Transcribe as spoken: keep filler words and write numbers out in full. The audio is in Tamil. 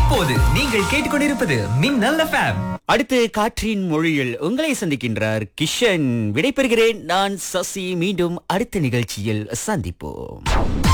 இப்போது நீங்கள் கேட்டுக்கொண்டிருப்பது மின்னல் எஃப்எம். அடுத்து காற்றின் மொழியில் உங்களை சந்திக்கின்றார் கிஷன். விடைபெறுகிறேன் நான் சசி. மீண்டும் அடுத்த நிகழ்ச்சியில் சந்திப்போம்.